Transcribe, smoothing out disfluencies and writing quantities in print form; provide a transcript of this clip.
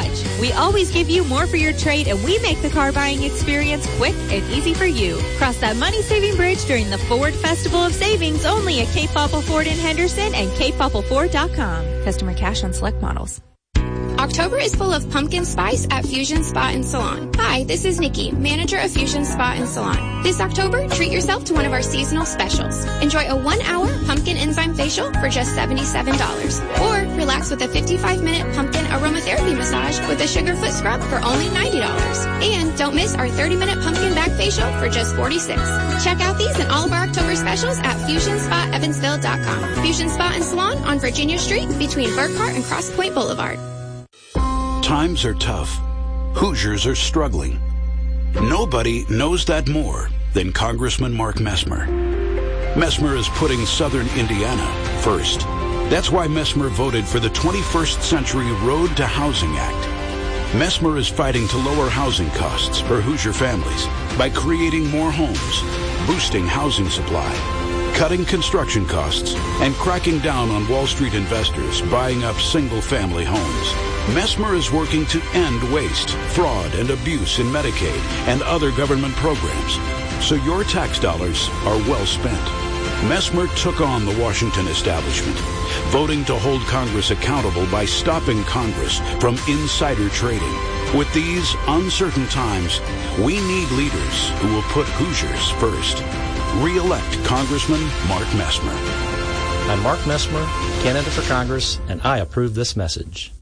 Edge. We always give you more for your trade, and we make the car buying experience quick and easy for you. Cross that money-saving bridge during the Ford Festival of Savings only at Cape Popple Ford in Henderson and CapePoppleFord.com. Customer cash on select models. October is full of pumpkin spice at Fusion Spa and Salon. Hi, this is Nikki, manager of Fusion Spa and Salon. This October, treat yourself to one of our seasonal specials. Enjoy a 1-hour pumpkin enzyme facial for just $77. Or relax with a 55-minute pumpkin aromatherapy massage with a sugar foot scrub for only $90. And don't miss our 30-minute pumpkin back facial for just $46. Check out these and all of our October specials at FusionSpaEvansville.com. Fusion Spa and Salon on Virginia Street between Burkhart and Cross Point Boulevard. Times are tough. Hoosiers are struggling. Nobody knows that more than Congressman Mark Messmer. Messmer is putting Southern Indiana first. That's why Messmer voted for the 21st Century Road to Housing Act. Messmer is fighting to lower housing costs for Hoosier families by creating more homes, boosting housing supply, cutting construction costs, and cracking down on Wall Street investors buying up single-family homes. Messmer is working to end waste, fraud, and abuse in Medicaid and other government programs, so your tax dollars are well spent. Messmer took on the Washington establishment, voting to hold Congress accountable by stopping Congress from insider trading. With these uncertain times, we need leaders who will put Hoosiers first. Re-elect Congressman Mark Messmer. I'm Mark Messmer, candidate for Congress, and I approve this message.